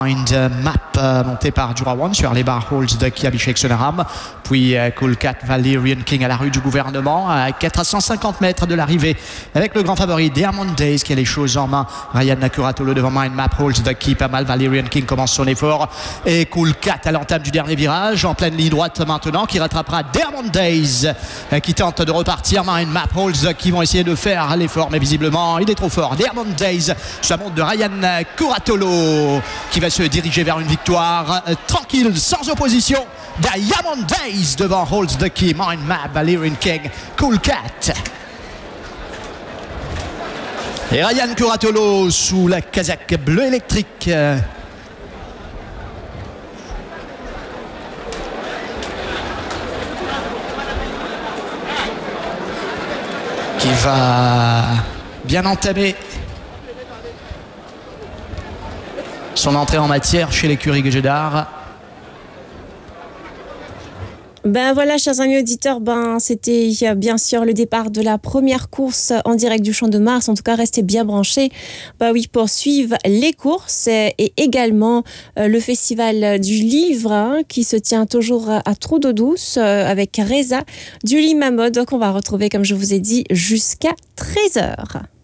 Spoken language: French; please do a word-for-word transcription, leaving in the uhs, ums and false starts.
Une map euh, montée par Jurawan sur les bar holes de Abhishek Sonaram, puis euh, Coolcat Valerian King à la rue du gouvernement, à quatre à cent cinquante mètres de l'arrivée, avec le grand favori Diamond Days qui a les choses en main. Ryan Nakuratolo devant Mind Map Holes de qui pas mal. Valerian King commence son effort et Coolcat à l'entame du dernier virage, en pleine ligne droite maintenant, qui rattrapera Diamond Days euh, qui tente de repartir. Mind Map Holes qui vont essayer de faire l'effort, mais visiblement il est trop fort. Diamond Days, ça monte de Ryan Kuratolo qui va se diriger vers une victoire euh, tranquille, sans opposition. Diamond Days devant Holds the Key, Mind Map, Valerian King, Coolcat. Et Ryan Kuratolo sous la casaque bleu électrique. Euh, qui va bien entamer son entrée en matière chez l'écurie Gujedar. Ben voilà, chers amis auditeurs, ben c'était bien sûr le départ de la première course en direct du Champ de Mars. En tout cas, restez bien branchés. Ben oui, pour suivre les courses et également euh, le festival du livre hein, qui se tient toujours à Trou d'eau douce euh, avec Reza du Limamode qu'on va retrouver, comme je vous ai dit, jusqu'à treize heures.